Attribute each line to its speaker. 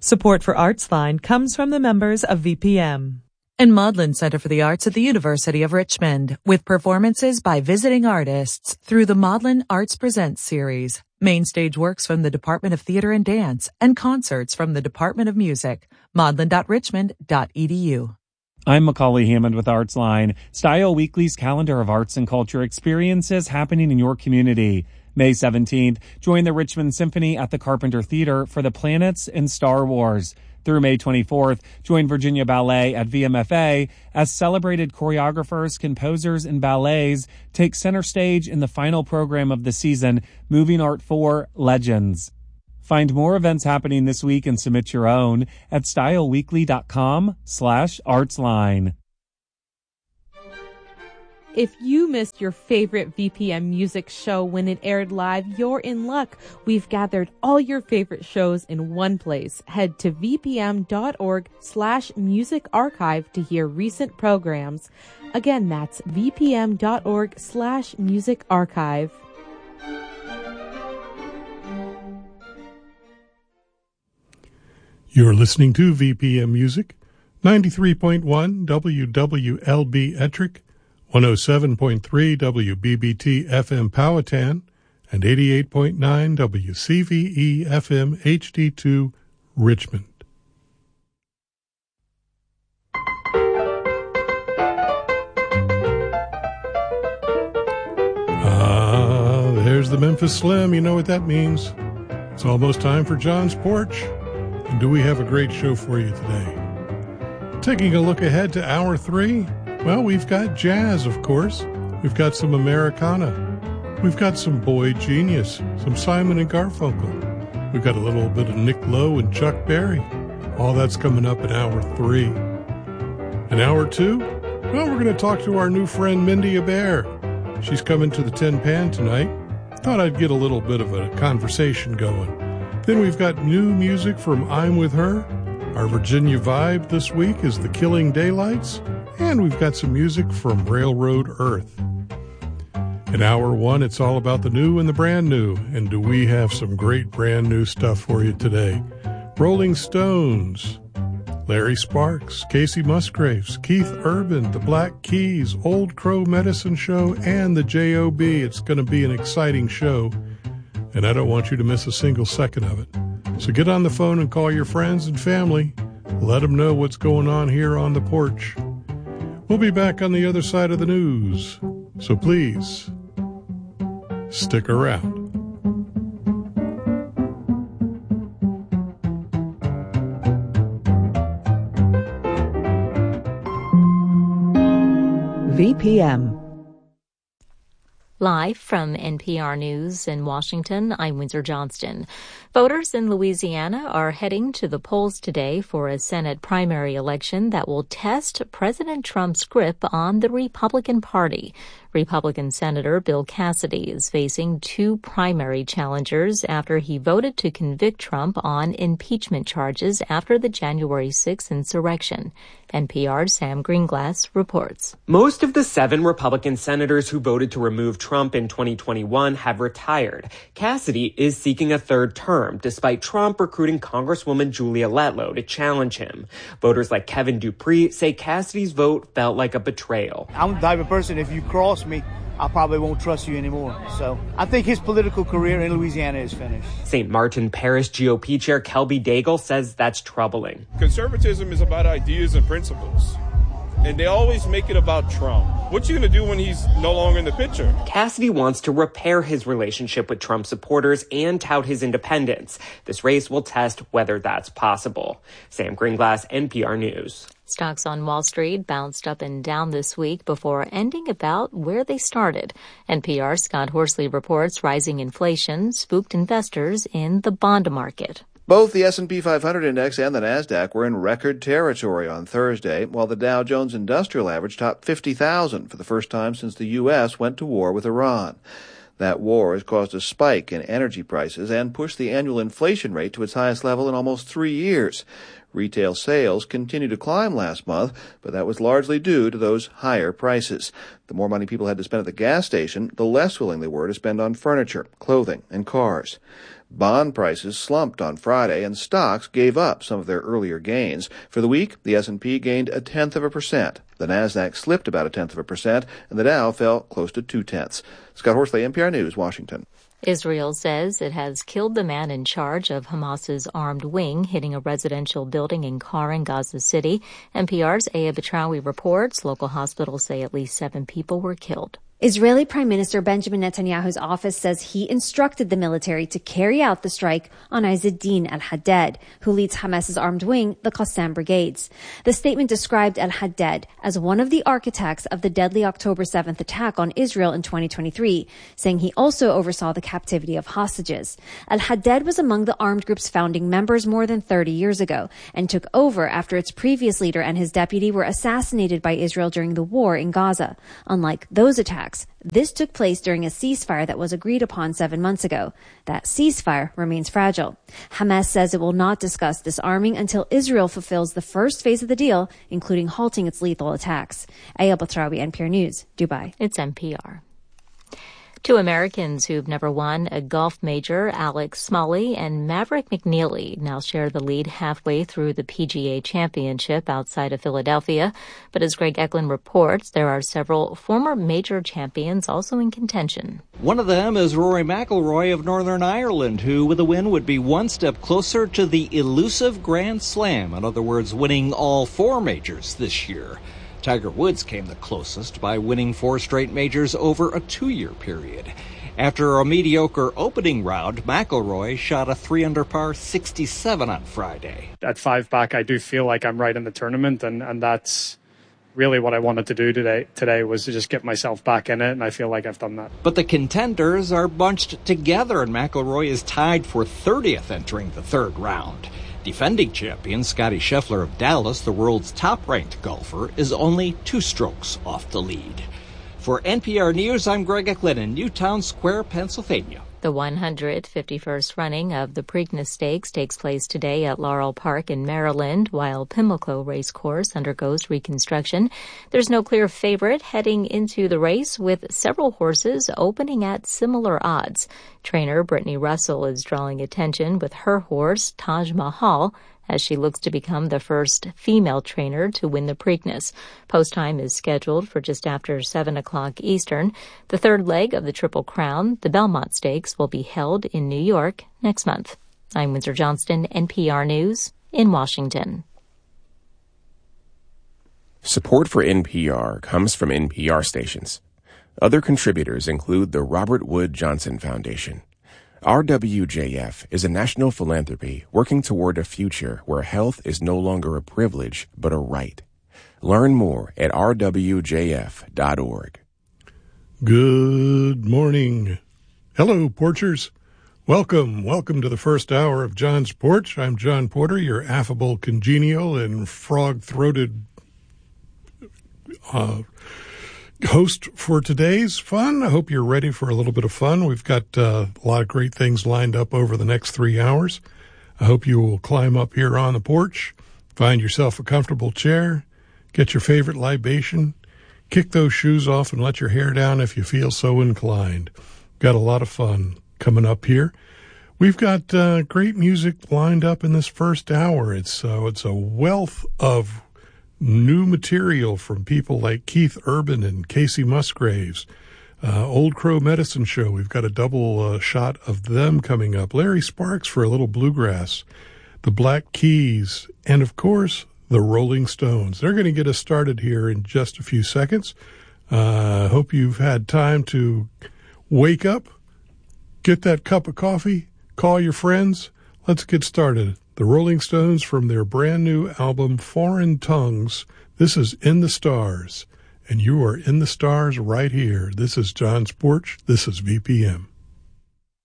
Speaker 1: Support for ArtsLine comes from the members of VPM. And Maudlin Center for the Arts at the University of Richmond, with performances by visiting artists through the Maudlin Arts Presents series, main stage works from the Department of Theater and Dance, and concerts from the Department of Music. maudlin.richmond.edu.
Speaker 2: I'm Macaulay Hammond with ArtsLine, Style Weekly's calendar of arts and culture experiences happening in your community. May 17th, join the Richmond Symphony at the Carpenter Theater for the Planets and Star Wars. Through May 24th, join Virginia Ballet at VMFA as celebrated choreographers, composers, and ballets take center stage in the final program of the season, Moving Art 4 Legends. Find more events happening this week and submit your own at styleweekly.com/artsline.
Speaker 3: If you missed your favorite VPM music show when it aired live, you're in luck. We've gathered all your favorite shows in one place. Head to vpm.org/music archive to hear recent programs. Again, that's vpm.org/music archive.
Speaker 4: You're listening to VPM Music, 93.1 WWLB Ettrick, 107.3 WBBT FM Powhatan, and 88.9 WCVE FM HD2 Richmond. There's the Memphis Slim. You know what that means. It's almost time for John's Porch. And do we have a great show for you today? Taking a look ahead to Hour 3, well, we've got jazz, of course. We've got some Americana. We've got some Boy Genius, some Simon and Garfunkel. We've got a little bit of Nick Lowe and Chuck Berry. All that's coming up in Hour 3. In Hour 2, well, we're going to talk to our new friend Mindy Abair. She's coming to the Tin Pan tonight. Thought I'd get a little bit of a conversation going. Then we've got new music from I'm With Her. Our Virginia vibe this week is The Killing Daylights. And we've got some music from Railroad Earth. In Hour 1, it's all about the new and the brand new. And do we have some great brand new stuff for you today? Rolling Stones, Larry Sparks, Casey Musgraves, Keith Urban, the Black Keys, Old Crow Medicine Show, and the J.O.B. It's going to be an exciting show, and I don't want you to miss a single second of it. So get on the phone and call your friends and family. Let them know what's going on here on the porch. We'll be back on the other side of the news, so please, stick around.
Speaker 1: VPM.
Speaker 5: Live from NPR News in Washington, I'm Windsor Johnston. Voters in Louisiana are heading to the polls today for a Senate primary election that will test President Trump's grip on the Republican Party. Republican Senator Bill Cassidy is facing two primary challengers after he voted to convict Trump on impeachment charges after the January 6th insurrection. NPR's Sam Greenglass reports.
Speaker 6: Most of the 7 Republican senators who voted to remove Trump in 2021 have retired. Cassidy is seeking a third term, despite Trump recruiting Congresswoman Julia Letlow to challenge him. Voters like Kevin Dupree say Cassidy's vote felt like a betrayal.
Speaker 7: I'm the type of person, if you cross me, I probably won't trust you anymore. So I think his political career in Louisiana is finished.
Speaker 6: St. Martin Parish GOP Chair Kelby Daigle says that's troubling.
Speaker 8: Conservatism is about ideas and principles, and they always make it about Trump. What you going to do when he's no longer in the picture?
Speaker 6: Cassidy wants to repair his relationship with Trump supporters and tout his independence. This race will test whether that's possible. Sam Greenglass, NPR News.
Speaker 5: Stocks on Wall Street bounced up and down this week before ending about where they started. NPR's Scott Horsley reports rising inflation spooked investors in the bond market.
Speaker 9: Both the S&P 500 index and the NASDAQ were in record territory on Thursday, while the Dow Jones Industrial Average topped 50,000 for the first time since the U.S. went to war with Iran. That war has caused a spike in energy prices and pushed the annual inflation rate to its highest level in almost 3 years. Retail sales continued to climb last month, but that was largely due to those higher prices. The more money people had to spend at the gas station, the less willing they were to spend on furniture, clothing, and cars. Bond prices slumped on Friday, and stocks gave up some of their earlier gains. For the week, the S&P gained 0.1%. The Nasdaq slipped about 0.1%, and the Dow fell close to 0.2. Scott Horsley, NPR News, Washington.
Speaker 5: Israel says it has killed the man in charge of Hamas's armed wing, hitting a residential building in Kar in Gaza City. NPR's Aya Batrawi reports local hospitals say at least 7 people were killed.
Speaker 10: Israeli Prime Minister Benjamin Netanyahu's office says he instructed the military to carry out the strike on Izzeddin al-Haddad, who leads Hamas's armed wing, the Qassam Brigades. The statement described al-Haddad as one of the architects of the deadly October 7th attack on Israel in 2023, saying he also oversaw the captivity of hostages. Al-Haddad was among the armed group's founding members more than 30 years ago and took over after its previous leader and his deputy were assassinated by Israel during the war in Gaza. Unlike those attacks, this took place during a ceasefire that was agreed upon 7 months ago. That ceasefire remains fragile. Hamas says it will not discuss disarming until Israel fulfills the first phase of the deal, including halting its lethal attacks. Aya Batrawi, NPR News, Dubai.
Speaker 5: It's NPR. 2 Americans who've never won a golf major, Alex Smalley and Maverick McNeely, now share the lead halfway through the PGA Championship outside of Philadelphia. But as Greg Eklund reports, there are several former major champions also in contention.
Speaker 11: One of them is Rory McIlroy of Northern Ireland, who with a win would be one step closer to the elusive Grand Slam. In other words, winning all 4 majors this year. Tiger Woods came the closest by winning 4 straight majors over a 2-year period. After a mediocre opening round, McIlroy shot a 3-under par 67 on Friday.
Speaker 12: At 5 back, I do feel like I'm right in the tournament, and that's really what I wanted to do today was to just get myself back in it, and I feel like I've done that.
Speaker 11: But the contenders are bunched together, and McIlroy is tied for 30th entering the 3rd round. Defending champion Scottie Scheffler of Dallas, the world's top-ranked golfer, is only 2 strokes off the lead. For NPR News, I'm Greg Eklund in Newtown Square, Pennsylvania.
Speaker 5: The 151st running of the Preakness Stakes takes place today at Laurel Park in Maryland, while Pimlico Racecourse undergoes reconstruction. There's no clear favorite heading into the race, with several horses opening at similar odds. Trainer Brittany Russell is drawing attention with her horse, Taj Mahal, as she looks to become the first female trainer to win the Preakness. Post time is scheduled for just after 7 o'clock Eastern. The 3rd leg of the Triple Crown, the Belmont Stakes, will be held in New York next month. I'm Windsor Johnston, NPR News in Washington.
Speaker 13: Support for NPR comes from NPR stations. Other contributors include the Robert Wood Johnson Foundation. RWJF is a national philanthropy working toward a future where health is no longer a privilege, but a right. Learn more at rwjf.org.
Speaker 4: Good morning. Hello, Porchers. Welcome to the first hour of John's Porch. I'm John Porter, your affable, congenial, and frog-throated host for today's fun. I hope you're ready for a little bit of fun. We've got a lot of great things lined up over the next 3 hours. I hope you will climb up here on the porch, find yourself a comfortable chair, get your favorite libation, kick those shoes off, and let your hair down if you feel so inclined. Got a lot of fun coming up here. We've got great music lined up in this first hour. It's a wealth of new material from people like Keith Urban and Casey Musgraves. Old Crow Medicine Show, we've got a double shot of them coming up. Larry Sparks for a little bluegrass. The Black Keys, and of course, the Rolling Stones. They're going to get us started here in just a few seconds. Hope you've had time to wake up, get that cup of coffee, call your friends. Let's get started. The Rolling Stones from their brand new album, Foreign Tongues. This is In the Stars, and you are in the stars right here. This is John's Porch. This is VPM.